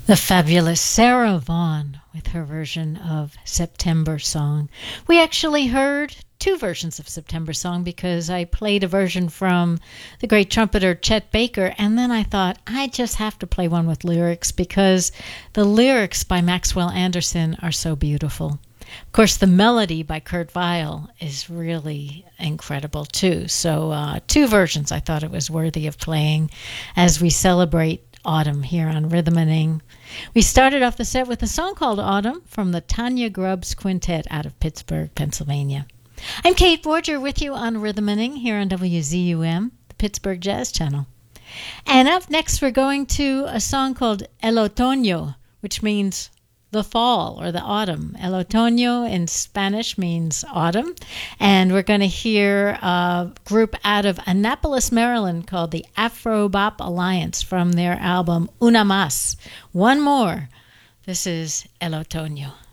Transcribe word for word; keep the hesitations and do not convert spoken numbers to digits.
The fabulous Sarah Vaughan with her version of September Song. We actually heard two versions of September Song because I played a version from the great trumpeter Chet Baker, and then I thought I just have to play one with lyrics because the lyrics by Maxwell Anderson are so beautiful. Of course, the melody by Kurt Weill is really incredible too. So uh, two versions I thought it was worthy of playing as we celebrate autumn here on Rhythm and Ing. We started off the set with a song called Autumn from the Tanya Grubbs Quintet out of Pittsburgh, Pennsylvania. I'm Kate Borger with you on Rhythm and Ing here on W Z U M, the Pittsburgh Jazz Channel. And up next we're going to a song called El Otoño, which means the fall or the autumn. El Otoño in Spanish means autumn. And we're going to hear a group out of Annapolis, Maryland called the Afro-Bop Alliance from their album Una Más. One more. This is El Otoño.